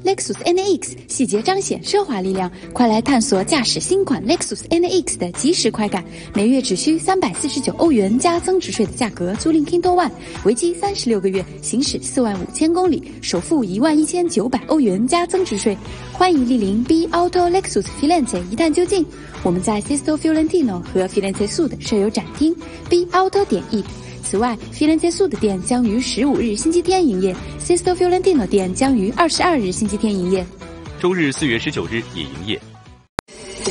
Lexus NX， 细节彰显奢华力量，快来探索驾驶新款 Lexus NX 的即时快感。每月只需349欧元加增值税的价格租赁 Kinto One， 为期36个月，行驶45000公里，首付11900欧元加增值税。欢迎莅临 B Auto Lexus Firenze 一探究竟。我们在 Sesto Fiorentino 和 Firenze Sud 设有展厅 B Auto.it。此外 ，Firenze Sud 店将于15日星期天营业 ，Sesto Fiorentino 店将于22日星期天营业。 周日4月19日也营业。